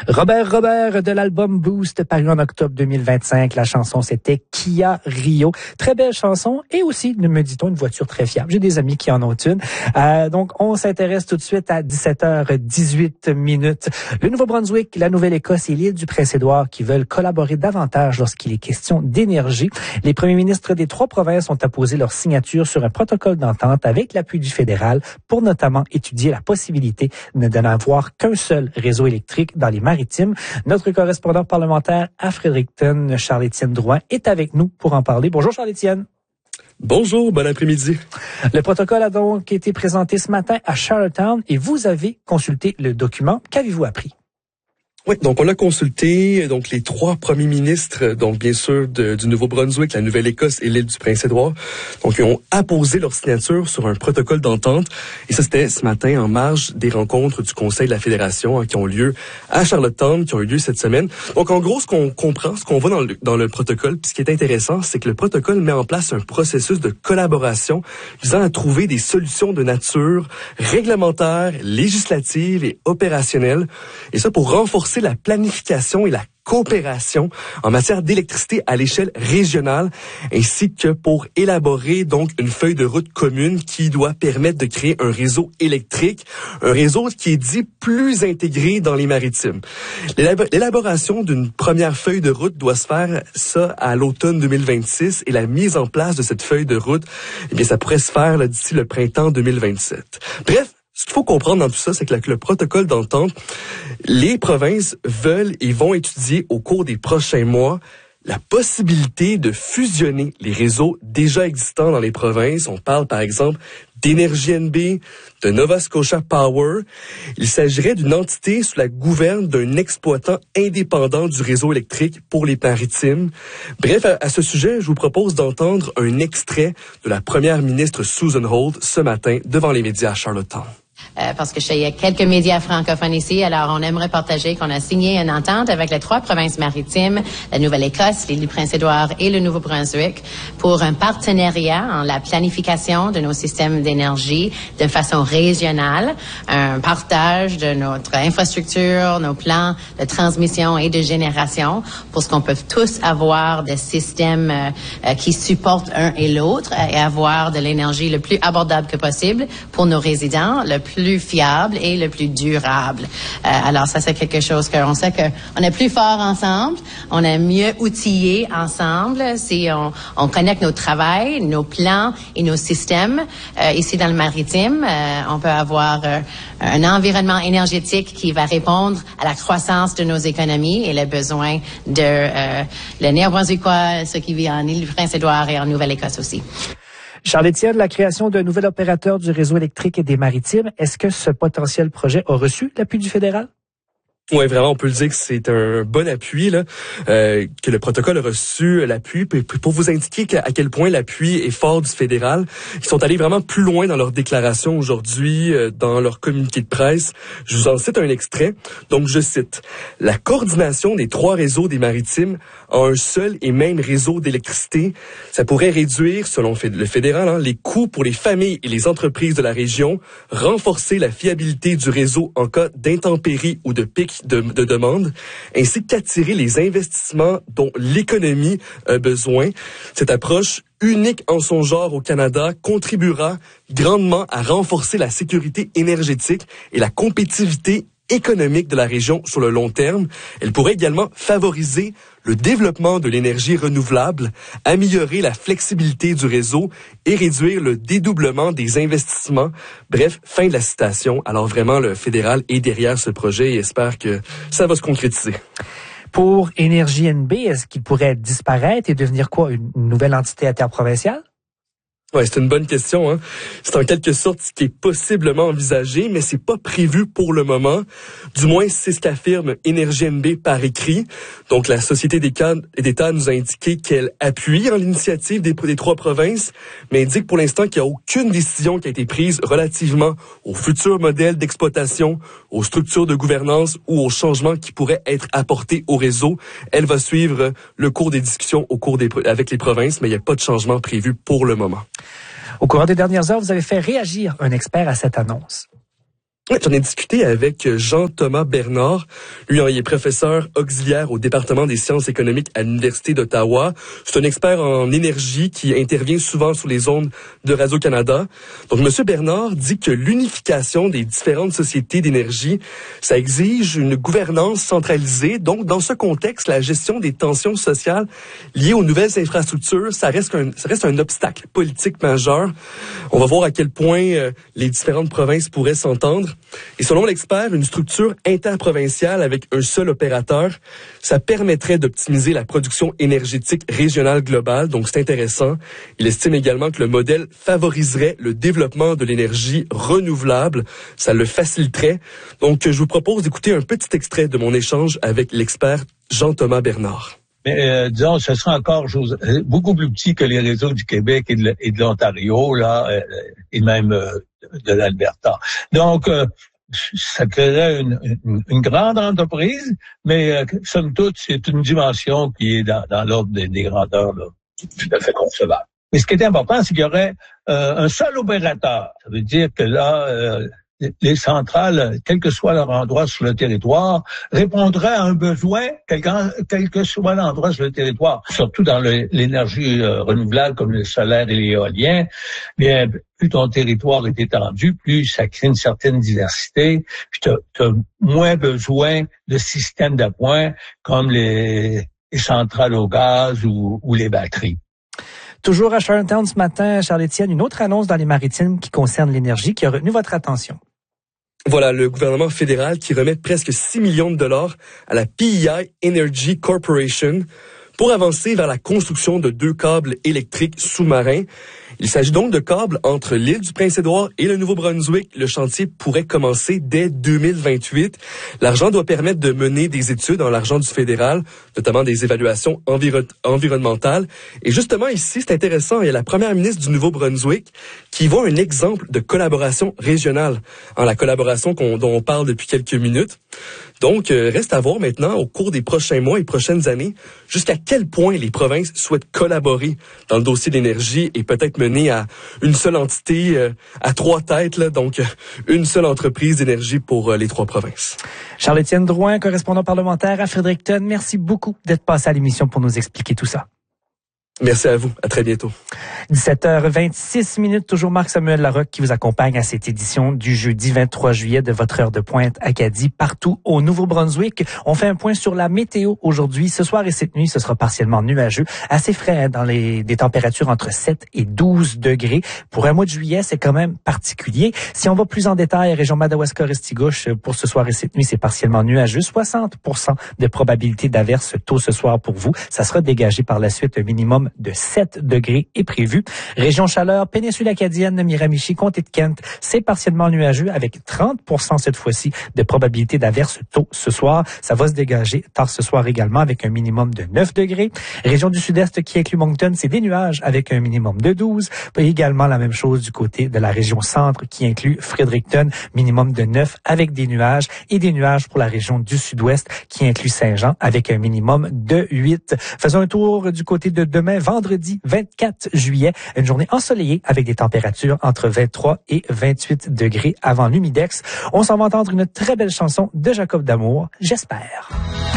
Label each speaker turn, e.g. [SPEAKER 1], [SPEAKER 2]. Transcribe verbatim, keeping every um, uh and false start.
[SPEAKER 1] Robert Robert de l'album Boost paru en octobre deux mille vingt-cinq. La chanson, c'était Kia Rio. Très belle chanson et aussi, me dit-on, une voiture très fiable. J'ai des amis qui en ont une. Euh, donc, on s'intéresse tout de suite à dix-sept heures dix-huit minutes. Le Nouveau-Brunswick, la Nouvelle-Écosse et l'île du Prince-Édouard qui veulent collaborer davantage lorsqu'il est question d'énergie. Les premiers ministres des trois provinces ont apposé leur signature sur un protocole d'entente avec l'appui du fédéral pour notamment étudier la possibilité de n'avoir qu'un seul réseau électrique dans les maritimes. Notre correspondant parlementaire à Fredericton, Charles-Étienne Drouin, est avec nous pour en parler. Bonjour Charles-Étienne.
[SPEAKER 2] Bonjour, bon après-midi.
[SPEAKER 1] Le protocole a donc été présenté ce matin à Charlottetown et vous avez consulté le document. Qu'avez-vous appris?
[SPEAKER 2] Oui, donc on l'a consulté, donc les trois premiers ministres, donc bien sûr de, du Nouveau-Brunswick, la Nouvelle-Écosse et l'île du Prince-Édouard, donc ils ont apposé leur signature sur un protocole d'entente. Et ça, c'était ce matin en marge des rencontres du Conseil de la Fédération hein, qui ont lieu à Charlottetown, qui ont eu lieu cette semaine. Donc en gros, ce qu'on comprend, ce qu'on voit dans le, dans le protocole, puis ce qui est intéressant, c'est que le protocole met en place un processus de collaboration visant à trouver des solutions de nature réglementaire, législative et opérationnelle. Et ça pour renforcer la planification et la coopération en matière d'électricité à l'échelle régionale, ainsi que pour élaborer donc une feuille de route commune qui doit permettre de créer un réseau électrique, un réseau qui est dit plus intégré dans les maritimes. L'élaboration d'une première feuille de route doit se faire ça à l'automne deux mille vingt-six et la mise en place de cette feuille de route, eh bien ça pourrait se faire là, d'ici le printemps deux mille vingt-sept. Bref, ce qu'il faut comprendre dans tout ça, c'est que le, le protocole d'entente, les provinces veulent et vont étudier au cours des prochains mois la possibilité de fusionner les réseaux déjà existants dans les provinces. On parle par exemple d'Énergie N B, de Nova Scotia Power. Il s'agirait d'une entité sous la gouverne d'un exploitant indépendant du réseau électrique pour les maritimes. Bref, à, à ce sujet, je vous propose d'entendre un extrait de la première ministre Susan Holt ce matin devant les médias à Charlottetown.
[SPEAKER 3] Euh, parce que je sais, il y a quelques médias francophones ici, alors on aimerait partager qu'on a signé une entente avec les trois provinces maritimes, la Nouvelle-Écosse, l'île du Prince-Édouard et le Nouveau-Brunswick, pour un partenariat en la planification de nos systèmes d'énergie de façon régionale, un partage de notre infrastructure, nos plans de transmission et de génération, pour ce qu'on peut tous avoir des systèmes euh, qui supportent un et l'autre euh, et avoir de l'énergie le plus abordable que possible pour nos résidents, le plus fiable et le plus durable. Euh, alors ça, c'est quelque chose qu'on sait qu'on est plus fort ensemble, on est mieux outillés ensemble si on, on connecte nos travails, nos plans et nos systèmes. Euh, ici dans le maritime, euh, on peut avoir euh, un environnement énergétique qui va répondre à la croissance de nos économies et les besoins de euh, le Néo-Brunswickois, ceux qui vivent en île du Prince-Édouard et en Nouvelle-Écosse aussi.
[SPEAKER 1] Charles-Étienne, la création d'un nouvel opérateur du réseau électrique et des maritimes, est-ce que ce potentiel projet a reçu l'appui du fédéral?
[SPEAKER 2] Oui, vraiment, on peut le dire que c'est un bon appui, là, euh, que le protocole a reçu l'appui. Puis pour vous indiquer à quel point l'appui est fort du fédéral, ils sont allés vraiment plus loin dans leur déclaration aujourd'hui, euh, dans leur communiqué de presse. Je vous en cite un extrait. Donc, je cite. « La coordination des trois réseaux des maritimes en un seul et même réseau d'électricité, ça pourrait réduire, selon le fédéral, hein, les coûts pour les familles et les entreprises de la région, renforcer la fiabilité du réseau en cas d'intempéries ou de pics De, de demande, ainsi qu'attirer les investissements dont l'économie a besoin. Cette approche unique en son genre au Canada contribuera grandement à renforcer la sécurité énergétique et la compétitivité économique de la région sur le long terme. Elle pourrait également favoriser le développement de l'énergie renouvelable, améliorer la flexibilité du réseau et réduire le dédoublement des investissements. Bref, fin de la citation. Alors vraiment, le fédéral est derrière ce projet et espère que ça va se concrétiser.
[SPEAKER 1] Pour Énergie N B, est-ce qu'il pourrait disparaître et devenir quoi, une nouvelle entité interprovinciale?
[SPEAKER 2] Ouais, c'est une bonne question, hein. C'est en quelque sorte ce qui est possiblement envisagé, mais c'est pas prévu pour le moment. Du moins, c'est ce qu'affirme Énergie N B par écrit. Donc, la Société d'État nous a indiqué qu'elle appuie en l'initiative des, des trois provinces, mais indique pour l'instant qu'il n'y a aucune décision qui a été prise relativement au futur modèle d'exploitation, aux structures de gouvernance ou aux changements qui pourraient être apportés au réseau. Elle va suivre le cours des discussions au cours des, avec les provinces, mais il n'y a pas de changement prévu pour le moment.
[SPEAKER 1] Au cours des dernières heures, vous avez fait réagir un expert à cette annonce.
[SPEAKER 2] Oui, j'en ai discuté avec Jean-Thomas Bernard. Lui, il est professeur auxiliaire au département des sciences économiques à l'Université d'Ottawa. C'est un expert en énergie qui intervient souvent sur les ondes de Radio-Canada. Donc, Monsieur Bernard dit que l'unification des différentes sociétés d'énergie, ça exige une gouvernance centralisée. Donc, dans ce contexte, la gestion des tensions sociales liées aux nouvelles infrastructures, ça reste un, ça reste un obstacle politique majeur. On va voir à quel point euh, les différentes provinces pourraient s'entendre. Et selon l'expert, une structure interprovinciale avec un seul opérateur, ça permettrait d'optimiser la production énergétique régionale globale. Donc, c'est intéressant. Il estime également que le modèle favoriserait le développement de l'énergie renouvelable. Ça le faciliterait. Donc, je vous propose d'écouter un petit extrait de mon échange avec l'expert Jean-Thomas Bernard.
[SPEAKER 4] Mais euh, disons, ce sera encore chose, euh, beaucoup plus petit que les réseaux du Québec et de, et de l'Ontario, là, euh, et même euh, de l'Alberta. Donc, euh, ça créerait une, une, une grande entreprise, mais euh, somme toute, c'est une dimension qui est dans, dans l'ordre des, des grandeurs, là, tout à fait concevable. Mais ce qui est important, c'est qu'il y aurait euh, un seul opérateur. Ça veut dire que là, euh, les centrales, quel que soit leur endroit sur le territoire, répondraient à un besoin, quel, quel que soit l'endroit sur le territoire, surtout dans le, l'énergie euh, renouvelable comme le solaire et l'éolien. Bien, plus ton territoire est étendu, plus ça crée une certaine diversité, puis tu as moins besoin de systèmes d'appoint comme les, les centrales au gaz ou, ou les batteries.
[SPEAKER 1] Toujours à Charlottetown ce matin, Charles-Étienne, une autre annonce dans les maritimes qui concerne l'énergie qui a retenu votre attention.
[SPEAKER 2] Voilà, le gouvernement fédéral qui remet presque six millions de dollars à la P E I Energy Corporation pour avancer vers la construction de deux câbles électriques sous-marins. Il s'agit donc de câbles entre l'île du Prince-Édouard et le Nouveau-Brunswick. Le chantier pourrait commencer dès deux mille vingt-huit. L'argent doit permettre de mener des études en l'argent du fédéral, notamment des évaluations enviro- environnementales. Et justement, ici, c'est intéressant, il y a la première ministre du Nouveau-Brunswick qui voit un exemple de collaboration régionale, en la collaboration qu'on, dont on parle depuis quelques minutes. Donc, euh, reste à voir maintenant, au cours des prochains mois et prochaines années, jusqu'à quel point les provinces souhaitent collaborer dans le dossier de l'énergie et peut-être mener à une seule entité, euh, à trois têtes, là, donc euh, une seule entreprise d'énergie pour euh, les trois provinces.
[SPEAKER 1] Charles-Étienne Drouin, correspondant parlementaire à Fredericton, merci beaucoup d'être passé à l'émission pour nous expliquer tout ça.
[SPEAKER 2] Merci à vous. À très bientôt.
[SPEAKER 1] dix-sept heures vingt-six minutes, toujours Marc-Samuel Larocque qui vous accompagne à cette édition du jeudi vingt-trois juillet de votre heure de pointe Acadie, partout au Nouveau-Brunswick. On fait un point sur la météo aujourd'hui. Ce soir et cette nuit, ce sera partiellement nuageux, assez frais hein, dans les des températures entre sept et douze degrés. Pour un mois de juillet, c'est quand même particulier. Si on va plus en détail, région Madawaska-Restigouche, pour ce soir et cette nuit, c'est partiellement nuageux. soixante pour cent de probabilité d'averse tôt ce soir pour vous. Ça sera dégagé par la suite un minimum de sept degrés est prévu. Région chaleur, péninsule acadienne, Miramichi, comté de Kent, c'est partiellement nuageux avec trente pour cent cette fois-ci de probabilité d'averse tôt ce soir. Ça va se dégager tard ce soir également avec un minimum de neuf degrés. Région du sud-est qui inclut Moncton, c'est des nuages avec un minimum de douze. Et également la même chose du côté de la région centre qui inclut Fredericton, minimum de neuf avec des nuages et des nuages pour la région du sud-ouest qui inclut Saint-Jean avec un minimum de huit. Faisons un tour du côté de demain, vendredi vingt-quatre juillet, une journée ensoleillée avec des températures entre vingt-trois et vingt-huit degrés avant l'humidex. On s'en va entendre une très belle chanson de Jacob D'Amour, j'espère.